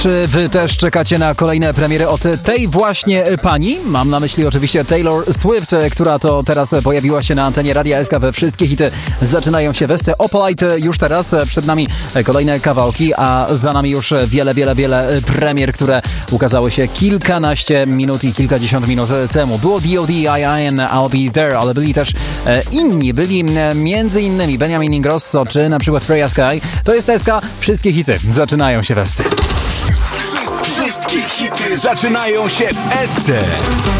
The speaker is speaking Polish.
Czy wy też czekacie na kolejne premiery od tej właśnie pani? Mam na myśli oczywiście Taylor Swift, która to teraz pojawiła się na antenie Radia SK. We wszystkie hity zaczynają się wesce. Opalite już teraz, przed nami kolejne kawałki, a za nami już wiele premier, które ukazały się kilkanaście minut i kilkadziesiąt minut temu. Było D.O.D., I.I.N., I'll Be There, ale byli też inni. Byli między innymi Benjamin Ingrosso, czy na przykład Freya Sky. To jest SK. Wszystkie hity zaczynają się wesce. Wszystkie hity zaczynają się w SC.